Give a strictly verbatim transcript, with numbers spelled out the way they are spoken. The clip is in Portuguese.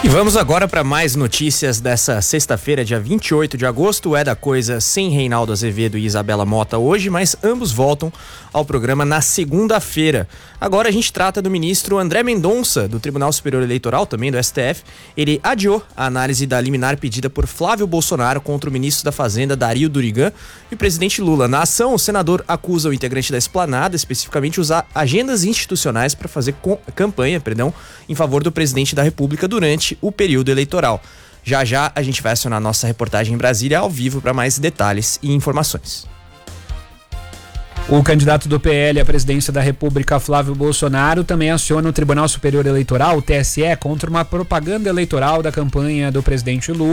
E vamos agora para mais notícias dessa sexta-feira, dia vinte e oito de agosto. É da coisa sem Reinaldo Azevedo e Isabela Mota hoje, mas ambos voltam ao programa na segunda-feira. Agora a gente trata do ministro André Mendonça, do Tribunal Superior Eleitoral, também do S T F. Ele adiou a análise da liminar pedida por Flávio Bolsonaro contra o ministro da Fazenda, Dario Durigan, e o presidente Lula. Na ação, o senador acusa o integrante da Esplanada, especificamente, usar agendas institucionais para fazer campanha, perdão, em favor do presidente da República durante o período eleitoral. Já já a gente vai acionar nossa reportagem em Brasília ao vivo para mais detalhes e informações. O candidato do P L à presidência da República, Flávio Bolsonaro, também aciona o Tribunal Superior Eleitoral, o T S E, contra uma propaganda eleitoral da campanha do presidente Lula.